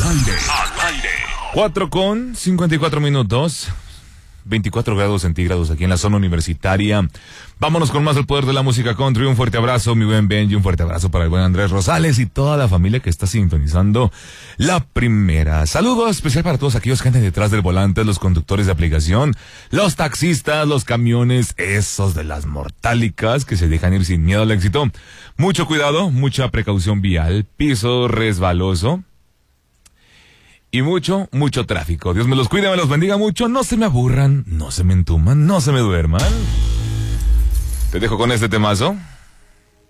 Al aire. 4:54. 24 grados centígrados aquí en la zona universitaria. Vámonos con más del poder de la música country. Un fuerte abrazo, mi buen Benji. Un fuerte abrazo para el buen Andrés Rosales y toda la familia que está sintonizando la primera. Saludo especial para todos aquellos que andan detrás del volante, los conductores de aplicación, los taxistas, los camiones, esos de las mortálicas que se dejan ir sin miedo al éxito. Mucho cuidado, mucha precaución vial, piso resbaloso. Y mucho tráfico. Dios me los cuide, me los bendiga mucho. No se me aburran, no se me entuman, no se me duerman. Te dejo con este temazo.